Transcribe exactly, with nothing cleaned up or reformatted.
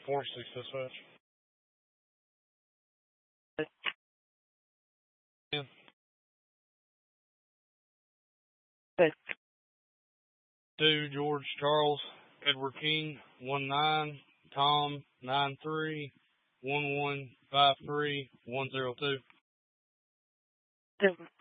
four six dispatch. Yeah. Good. Two, George Charles Edward King, one nine, Tom, nine three, one one five three, one zero two. The